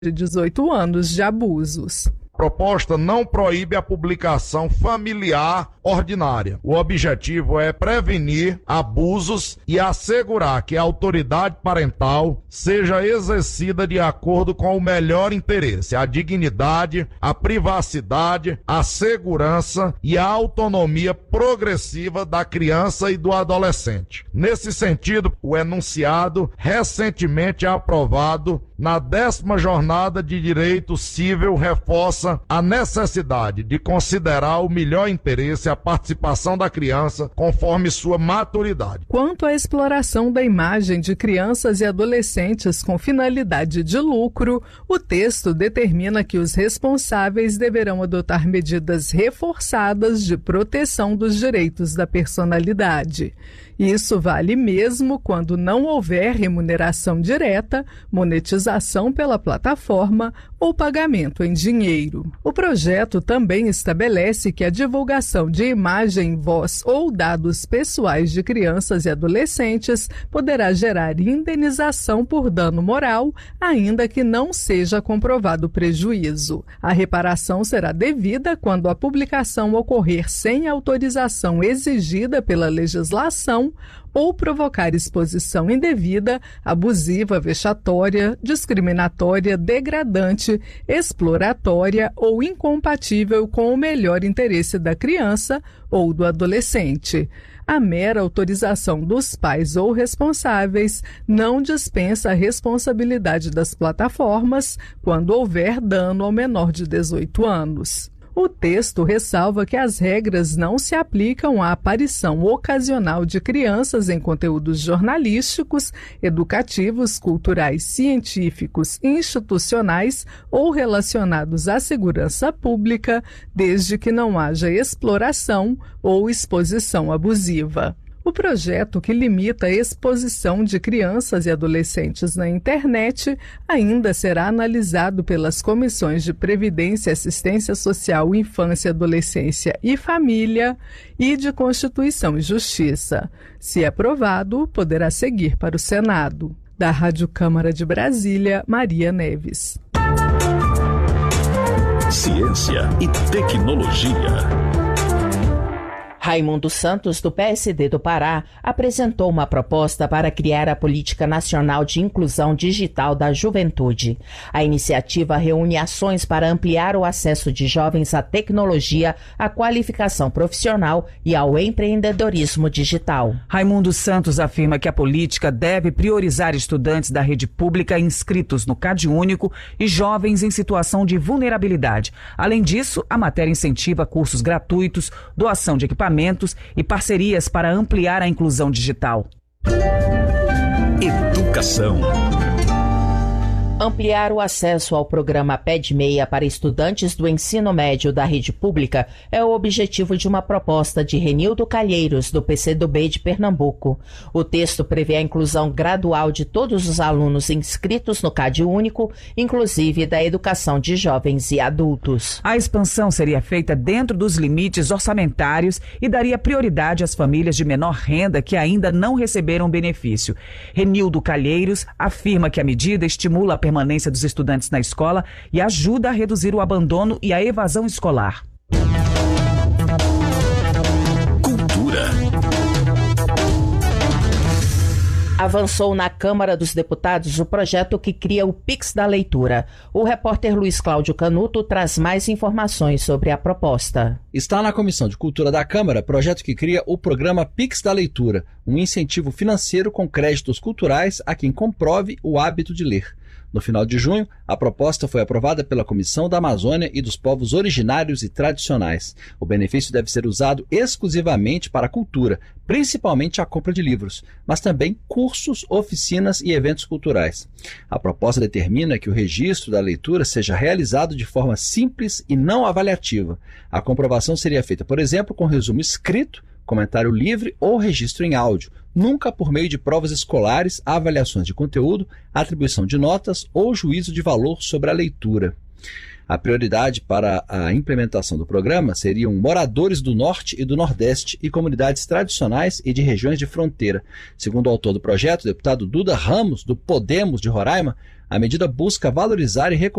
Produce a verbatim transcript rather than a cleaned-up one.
de dezoito anos de abusos. A proposta não proíbe a publicação familiar ordinária. O objetivo é prevenir abusos e assegurar que a autoridade parental seja exercida de acordo com o melhor interesse, a dignidade, a privacidade, a segurança e a autonomia progressiva da criança e do adolescente. Nesse sentido, o enunciado recentemente aprovado na décima Jornada de Direito Cível reforça a necessidade de considerar o melhor interesse a participação da criança conforme sua maturidade. Quanto à exploração da imagem de crianças e adolescentes com finalidade de lucro, o texto determina que os responsáveis deverão adotar medidas reforçadas de proteção dos direitos da personalidade. Isso vale mesmo quando não houver remuneração direta, monetização pela plataforma ou pagamento em dinheiro. O projeto também estabelece que a divulgação de imagem, voz ou dados pessoais de crianças e adolescentes poderá gerar indenização por dano moral, ainda que não seja comprovado prejuízo. A reparação será devida quando a publicação ocorrer sem autorização exigida pela legislação ou provocar exposição indevida, abusiva, vexatória, discriminatória, degradante, exploratória ou incompatível com o melhor interesse da criança ou do adolescente. A mera autorização dos pais ou responsáveis não dispensa a responsabilidade das plataformas quando houver dano ao menor de dezoito anos. O texto ressalva que as regras não se aplicam à aparição ocasional de crianças em conteúdos jornalísticos, educativos, culturais, científicos, institucionais ou relacionados à segurança pública, desde que não haja exploração ou exposição abusiva. O projeto que limita a exposição de crianças e adolescentes na internet ainda será analisado pelas comissões de Previdência, Assistência Social, Infância, Adolescência e Família e de Constituição e Justiça. Se aprovado, poderá seguir para o Senado. Da Rádio Câmara de Brasília, Maria Neves. Ciência e tecnologia. Raimundo Santos, do P S D do Pará, apresentou uma proposta para criar a Política Nacional de Inclusão Digital da Juventude. A iniciativa reúne ações para ampliar o acesso de jovens à tecnologia, à qualificação profissional e ao empreendedorismo digital. Raimundo Santos afirma que a política deve priorizar estudantes da rede pública inscritos no CadÚnico e jovens em situação de vulnerabilidade. Além disso, a matéria incentiva cursos gratuitos, doação de equipamentos e parcerias para ampliar a inclusão digital. Educação. Ampliar o acesso ao programa Pé de Meia para estudantes do ensino médio da rede pública é o objetivo de uma proposta de Renildo Calheiros, do P C do B de Pernambuco. O texto prevê a inclusão gradual de todos os alunos inscritos no CadÚnico, inclusive da educação de jovens e adultos. A expansão seria feita dentro dos limites orçamentários e daria prioridade às famílias de menor renda que ainda não receberam benefício. Renildo Calheiros afirma que a medida estimula a permanência dos estudantes na escola e ajuda a reduzir o abandono e a evasão escolar. Cultura. Avançou na Câmara dos Deputados o projeto que cria o Pix da Leitura. O repórter Luiz Cláudio Canuto traz mais informações sobre a proposta. Está na Comissão de Cultura da Câmara projeto que cria o programa Pix da Leitura, um incentivo financeiro com créditos culturais a quem comprove o hábito de ler. No final de junho, a proposta foi aprovada pela Comissão da Amazônia e dos Povos Originários e Tradicionais. O benefício deve ser usado exclusivamente para a cultura, principalmente a compra de livros, mas também cursos, oficinas e eventos culturais. A proposta determina que o registro da leitura seja realizado de forma simples e não avaliativa. A comprovação seria feita, por exemplo, com resumo escrito, comentário livre ou registro em áudio, nunca por meio de provas escolares, avaliações de conteúdo, atribuição de notas ou juízo de valor sobre a leitura. A prioridade para a implementação do programa seriam moradores do Norte e do Nordeste e comunidades tradicionais e de regiões de fronteira. Segundo o autor do projeto, o deputado Duda Ramos, do Podemos de Roraima, A medida busca valorizar e recompensar